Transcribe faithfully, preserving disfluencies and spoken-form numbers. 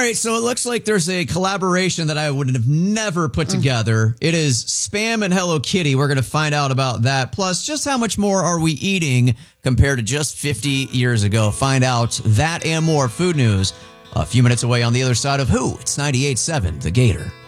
right, so it looks like there's a collaboration that I would have never put together. It is Spam and Hello Kitty. We're going to find out about that. Plus, just how much more are we eating compared to just fifty years ago? Find out that and more food news a few minutes away on the other side of Who? It's ninety-eight point seven The Gator.